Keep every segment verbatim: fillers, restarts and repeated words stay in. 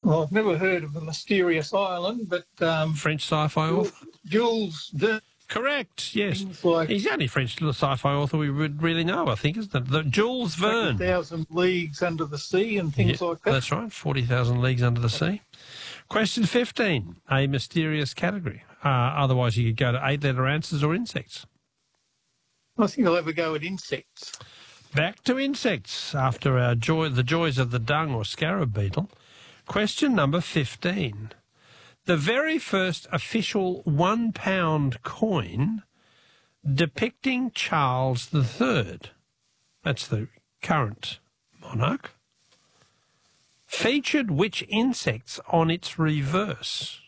Well, I've never heard of the mysterious island, but um, French sci-fi Jules, author. Jules Verne. Correct, yes. Like He's the only French sci-fi author we would really know, I think, isn't it? The Jules Verne. forty thousand Leagues Under the Sea and things Yeah, like that. That's right, forty thousand Leagues Under the Sea. Question fifteen, a mysterious category. Uh, otherwise, you could go to eight-letter answers or insects. I think I'll have a go at insects. Back to insects after our joy, the joys of the dung or scarab beetle. Question number fifteen. The very first official one-pound coin depicting Charles the Third, that's the current monarch, featured which insects on its reverse?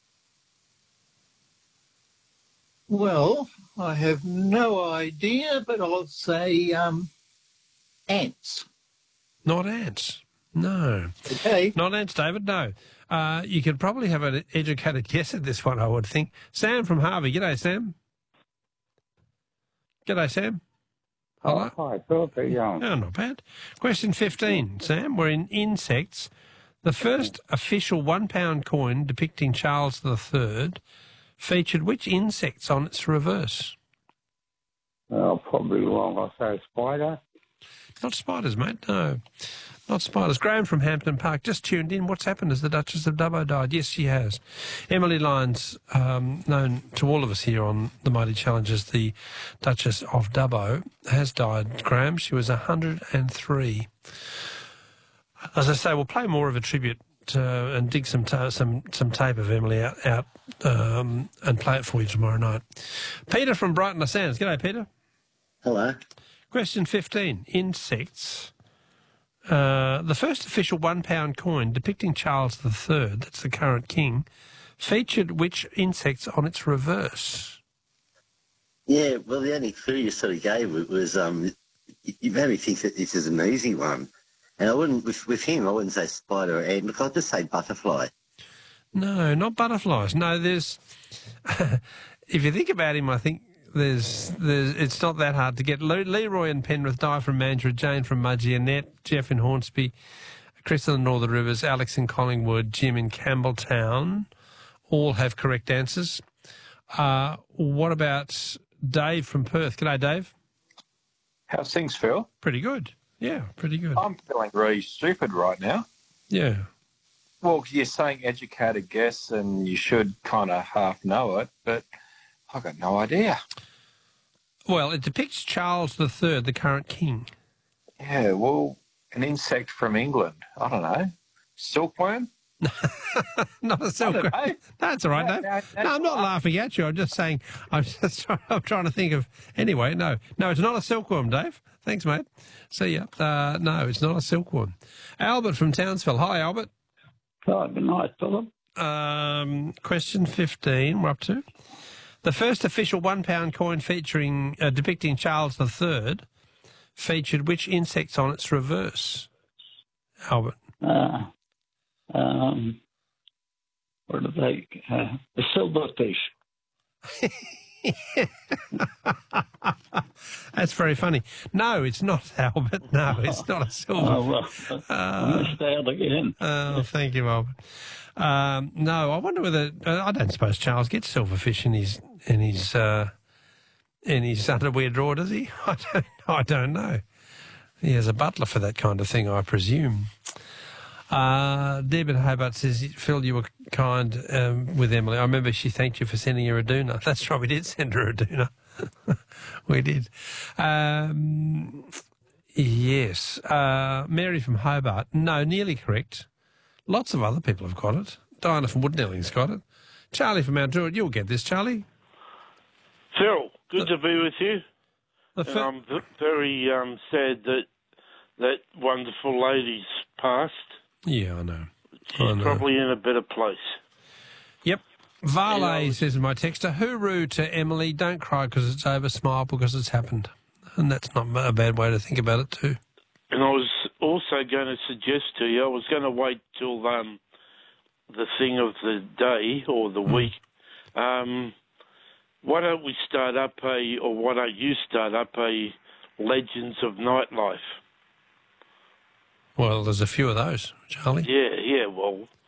Well, I have no idea, but I'll say um, ants. Not ants. No. Okay. Not ants, David, no. Uh, you could probably have an educated guess at this one, I would think. Sam from Harvey. G'day, Sam. G'day, Sam. Hello. Oh, hi, Phil. How you going? Oh, not bad. Question fifteen, Sam. We're in insects. The first official one-pound coin depicting Charles the Third featured which insects on its reverse? Oh, probably wrong. I'll say spider. Not spiders, mate, no. Not spiders. Graham from Hampton Park just tuned in. What's happened? Has the Duchess of Dubbo died? Yes, she has. Emily Lyons, um, known to all of us here on the Mighty Challenge as the Duchess of Dubbo, has died, Graham. She was one hundred and three. As I say, we'll play more of a tribute uh, and dig some ta some some tape of Emily out, out um, and play it for you tomorrow night. Peter from Brighton Le Sands. G'day, Peter. Hello. Question fifteen. Insects. Uh, the first official one-pound coin depicting Charles the Third, that's the current king, featured which insects on its reverse? Yeah, well, the only clue you sort of gave was um, you, you made me think that this is an easy one. And I wouldn't, with, with him, I wouldn't say spider or ant, because I'd just say butterfly. No, not butterflies. No, there's... if you think about him, I think there's, there's, it's not that hard to get. Le Leroy and Penrith, Di from Mandurah, Jane from Mudgee, Annette, Jeff in Hornsby, Chris in the Northern Rivers, Alex in Collingwood, Jim in Campbelltown, all have correct answers. Uh, what about Dave from Perth? G'day, Dave. How's things, Phil? Pretty good. Yeah, pretty good. I'm feeling really stupid right now. Yeah. Well, you're saying educated guess and you should kind of half know it, but I've got no idea. Well, it depicts Charles the Third, the current king. Yeah, well, an insect from England. I don't know. Silkworm? Not a silkworm. No, that's all right, No, Dave. no, No, I'm not laughing at you. I'm just saying, I'm just trying, I'm trying to think of... Anyway, no. No, it's not a silkworm, Dave. Thanks, mate. See ya. Uh, no, it's not a silkworm. Albert from Townsville. Hi, Albert. Oh, good night, Philip. Um, question fifteen, we're up to. The first official one-pound coin featuring uh, depicting Charles the Third featured which insects on its reverse? Albert. Uh, um, what are they? Uh, the silverfish. That's very funny. No, it's not, Albert. No, it's not a silver. Oh, well, I missed out again. Oh, thank you, Albert. Um, no, I wonder whether uh, I don't suppose Charles gets silverfish in his in his uh, in his underwear drawer, does he? I don't. I don't know. He has a butler for that kind of thing, I presume. Uh, Deb in Hobart says, Phil, you were kind um, with Emily. I remember she thanked you for sending her a doona. That's right, we did send her a doona. We did. Um, yes. Uh, Mary from Hobart. No, nearly correct. Lots of other people have got it. Diana from Woodnelling's got it. Charlie from Mount Druitt, you'll get this, Charlie. Phil, good to be with you. The and I'm v very um, sad that that wonderful lady's passed. Yeah, I know. She's I know. probably in a better place. Yep. Varley And I was- says in my texter, hooroo to Emily, don't cry because it's over, smile because it's happened. And that's not a bad way to think about it too. And I was also going to suggest to you, I was going to wait till um, the thing of the day or the Mm. week. Um, why don't we start up a, or why don't you start up a Legends of Nightlife? Well, there's a few of those, Charlie. Yeah, yeah, well,